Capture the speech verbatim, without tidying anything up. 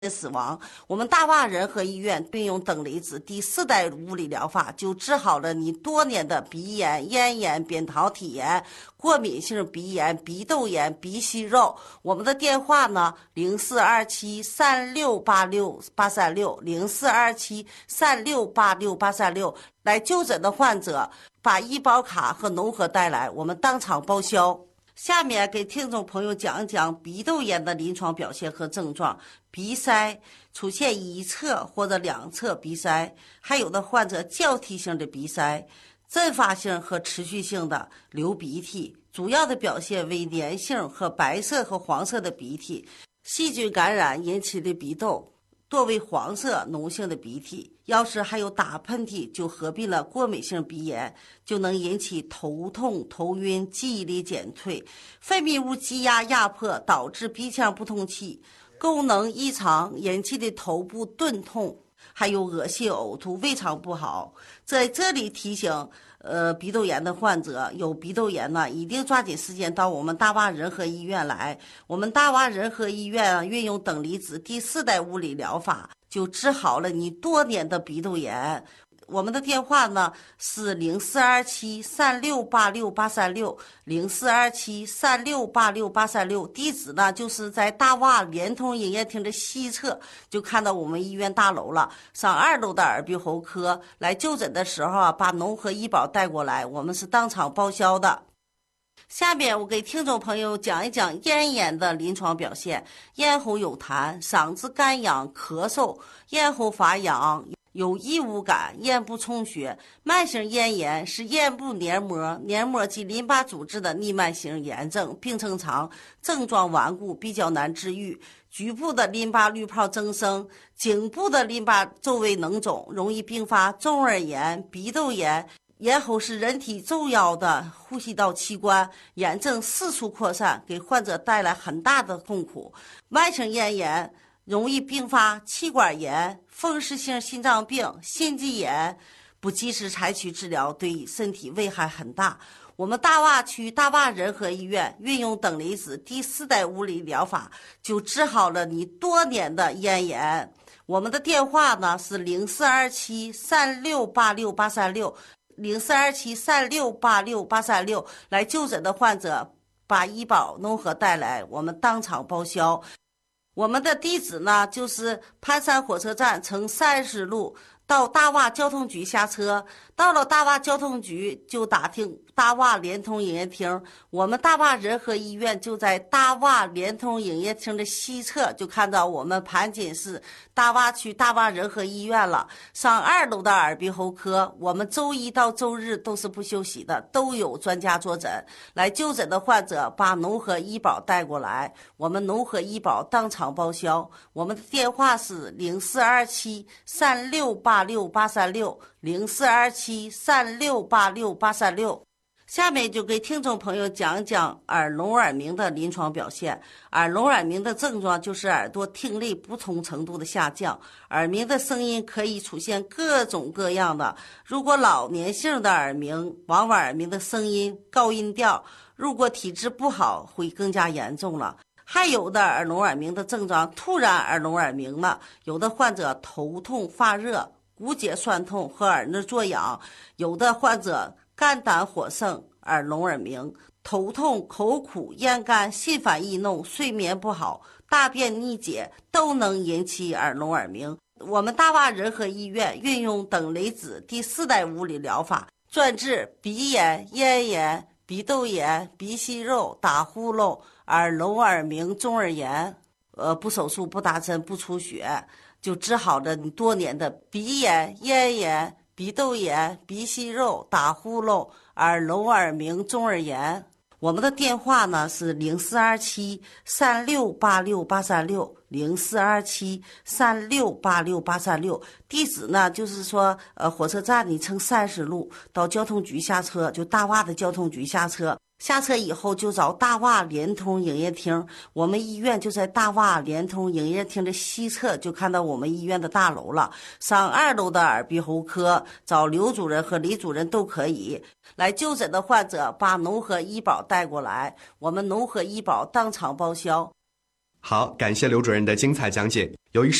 死亡。我们大洼仁和医院运用等离子第四代物理疗法，就治好了你多年的鼻炎、咽炎、扁桃体炎、过敏性鼻炎、鼻窦炎、鼻息肉。我们的电话呢，零四二七三六八六八三六零四二七三六八六八三六。来就诊的患者把医保卡和农合带来，我们当场报销。下面给听众朋友讲一讲鼻窦炎的临床表现和症状。鼻塞出现一侧或者两侧鼻塞，还有的患者交替性的鼻塞，阵发性和持续性的流鼻涕，主要的表现为粘性和白色和黄色的鼻涕，细菌感染引起的鼻窦多为黄色脓性的鼻涕，要是还有打喷嚏，就合并了过敏性鼻炎，就能引起头痛、头晕、记忆力减退，分泌物积压压迫，导致鼻腔不通气，功能异常引起的头部钝痛，还有恶心呕吐，胃肠不好。在这里提醒呃，鼻窦炎的患者有鼻窦炎呢，一定抓紧时间到我们大洼仁和医院来。我们大洼仁和医院啊，运用等离子第四代物理疗法，就治好了你多年的鼻窦炎。我们的电话呢是零四二七三六八六八三六零四二七三六八六八三六，地址呢就是在大洼联通营业厅的西侧，就看到我们医院大楼了。上二楼的耳鼻喉科来就诊的时候啊，把农合医保带过来，我们是当场报销的。下面我给听众朋友讲一讲咽炎的临床表现。咽喉有痰，嗓子干痒、咳嗽，咽喉发痒，有异物感，咽部充血。慢性咽炎是咽部黏膜、黏膜及淋巴组织的逆慢性炎症，病程长，症状顽固，比较难治愈。局部的淋巴滤泡增生，颈部的淋巴周围脓肿，容易并发中耳炎、鼻窦炎。咽喉是人体重要的呼吸道器官，炎症四处扩散，给患者带来很大的痛苦。慢性咽炎容易并发气管炎、风湿性心脏病、心肌炎，不及时采取治疗，对身体危害很大。我们大洼区大洼仁和医院运用等离子第四代物理疗法，就治好了你多年的咽炎。我们的电话呢是零四二七三六八六八三六零四二七三六八六八三六，来就诊的患者把医保农合带来，我们当场报销。我们的地址呢就是盘山火车站乘三十路到大洼交通局下车，到了大洼交通局就打听大洼联通营业厅。我们大洼仁和医院就在大洼联通营业厅的西侧，就看到我们盘锦市大洼区大洼仁和医院了。上二楼的耳鼻喉科，我们周一到周日都是不休息的，都有专家坐诊。来就诊的患者把农合医保带过来，我们农合医保当场报销。我们的电话是零四二七三六八六八三六零四二七三六八六八三六。下面就给听众朋友讲讲耳聋耳鸣的临床表现。耳聋耳鸣的症状就是耳朵听力不同程度的下降，耳鸣的声音可以出现各种各样的。如果老年性的耳鸣，往往耳鸣的声音高音调，如果体质不好会更加严重了。还有的耳聋耳鸣的症状突然耳聋耳鸣了，有的患者头痛发热、骨节酸痛和耳内作痒，有的患者肝胆火盛、耳聋耳鸣，头痛、口苦、咽干、心烦易怒、睡眠不好、大便逆解都能引起耳聋耳鸣。我们大洼仁和医院运用等离子第四代物理疗法，专治鼻炎、咽炎、鼻窦炎、鼻息肉、打呼噜、耳聋耳鸣、中耳炎，呃，不手术、不打针、不出血，就治好了你多年的鼻炎、咽炎、鼻窦炎、鼻息肉、打呼噜、耳聋耳鸣、中耳炎。我们的电话呢是零四二七三六八六八三六零四二七三六八六八三六。地址呢就是说，呃，火车站你乘三十路到交通局下车，就大洼的交通局下车。下车以后就找大洼联通营业厅，我们医院就在大洼联通营业厅的西侧，就看到我们医院的大楼了。上二楼的耳鼻喉科找刘主任和李主任都可以。来就诊的患者把农合医保带过来，我们农合医保当场报销。 好，感谢刘主任的精彩讲解。由于